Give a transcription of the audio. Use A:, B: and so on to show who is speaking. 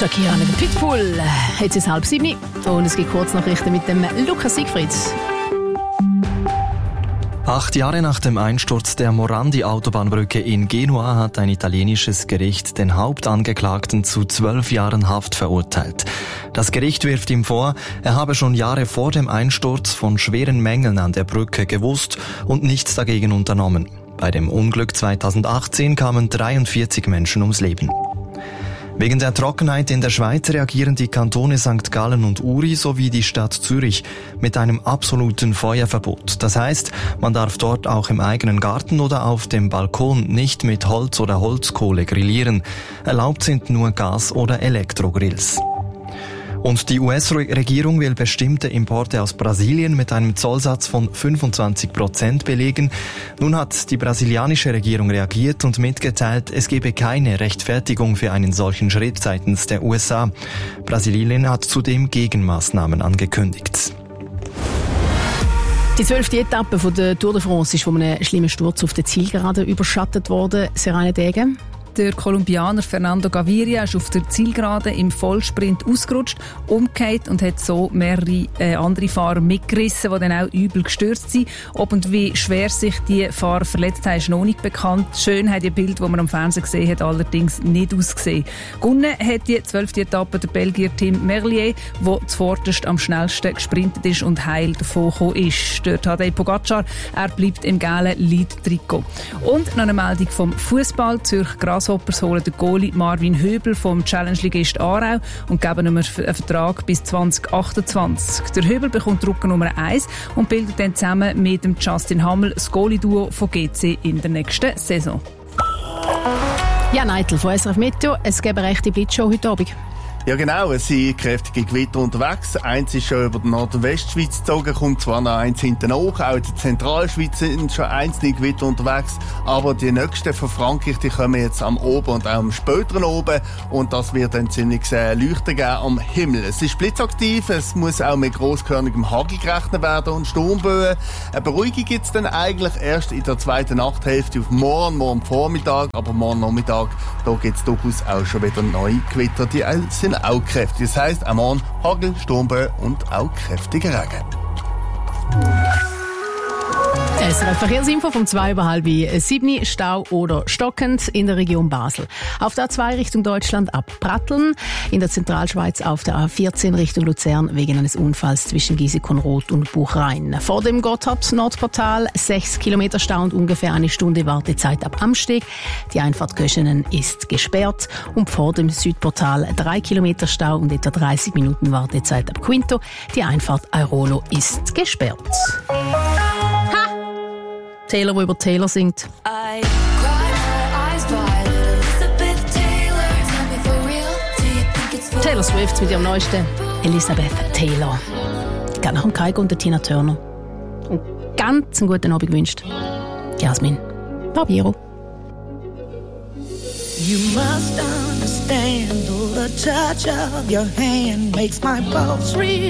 A: Shakira mit dem Pitbull. Jetzt ist 6:30 und es gibt Kurznachrichten mit dem Lukas Siegfried.
B: 8 Jahre nach dem Einsturz der Morandi-Autobahnbrücke in Genua hat ein italienisches Gericht den Hauptangeklagten zu 12 Jahren Haft verurteilt. Das Gericht wirft ihm vor, er habe schon Jahre vor dem Einsturz von schweren Mängeln an der Brücke gewusst und nichts dagegen unternommen. Bei dem Unglück 2018 kamen 43 Menschen ums Leben. Wegen der Trockenheit in der Schweiz reagieren die Kantone St. Gallen und Uri sowie die Stadt Zürich mit einem absoluten Feuerverbot. Das heißt, man darf dort auch im eigenen Garten oder auf dem Balkon nicht mit Holz oder Holzkohle grillieren. Erlaubt sind nur Gas- oder Elektrogrills. Und die US-Regierung will bestimmte Importe aus Brasilien mit einem Zollsatz von 25% belegen. Nun hat die brasilianische Regierung reagiert und mitgeteilt, es gebe keine Rechtfertigung für einen solchen Schritt seitens der USA. Brasilien hat zudem Gegenmaßnahmen angekündigt.
A: Die 12. Etappe von der Tour de France ist von einem schlimmen Sturz auf der Zielgerade überschattet worden. Serena Degen.
C: Der Kolumbianer Fernando Gaviria ist auf der Zielgerade im Vollsprint ausgerutscht, umgekehrt und hat so mehrere andere Fahrer mitgerissen, die dann auch übel gestürzt sind. Ob und wie schwer sich die Fahrer verletzt haben, ist noch nicht bekannt. Schön hat die Bild, das man am Fernsehen gesehen hat, allerdings nicht ausgesehen. Gewonnen hat die 12. Etappe der Belgier Tim Merlier, der zuvorderst am schnellsten gesprintet ist und heil davon gekommen ist. Der Tadej Pogacar, er bleibt im gelben Lead-Trikot. Und noch eine Meldung vom Fußball. Zürich Grasshoppers holen den Goalie Marvin Höbel vom Challenge-Ligist Aarau und geben ihm einen Vertrag bis 2028. Der Höbel bekommt Drucker Nummer 1 und bildet dann zusammen mit dem Justin Hammel das Goalie-Duo von GC in der nächsten Saison.
A: Ja, Neitel von SRF Meteo. Es gibt eine rechte Blitzshow heute Abend.
D: Ja genau, es sind kräftige Gewitter unterwegs. Eins ist schon über die Nord- und Westschweiz gezogen, kommt zwar noch eins hinten nach. Auch in der Zentralschweiz sind schon einzelne Gewitter unterwegs. Aber die nächsten von Frankreich, die kommen jetzt am Oben und auch am späteren Oben. Und das wird dann ziemlich Leuchten geben am Himmel. Es ist blitzaktiv, es muss auch mit grosskörnigem Hagel gerechnet werden und Sturmböen. Eine Beruhigung gibt es dann eigentlich erst in der zweiten Nachthälfte auf morgen Vormittag. Aber morgen Nachmittag, da gibt es durchaus auch schon wieder neue Gewitter, die sind auch kräftig. Das heisst, am Morgen Hagel, Sturmböen und auch kräftiger Regen.
A: SRF Verkehrsinfo vom 6:30 Stau oder stockend in der Region Basel. Auf der A2 Richtung Deutschland ab Pratteln, in der Zentralschweiz auf der A14 Richtung Luzern wegen eines Unfalls zwischen Giesikonroth und Buchrhein. Vor dem Gotthard-Nordportal 6 Kilometer Stau und ungefähr eine Stunde Wartezeit ab Amsteg. Die Einfahrt Köschenen ist gesperrt und vor dem Südportal 3 Kilometer Stau und etwa 30 Minuten Wartezeit ab Quinto. Die Einfahrt Airolo ist gesperrt. Taylor, der über Taylor singt. Taylor Swift mit ihrem neuesten Elizabeth Taylor. Geht nach dem Kaigo und der Tina Turner. Und ganz einen guten Abend gewünscht. Jasmin Barbiero.
E: You must understand, the touch of your hand makes my pulse real.